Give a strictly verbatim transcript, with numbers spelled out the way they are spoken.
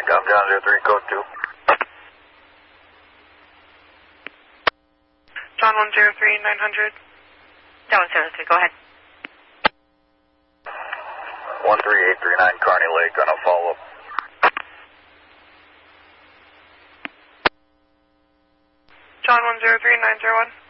Com John zero three, code two. John one zero three, nine hundred. John one zero three, go ahead. one three eight three nine Kearney Lake on a follow-up. John one zero three, nine zero one.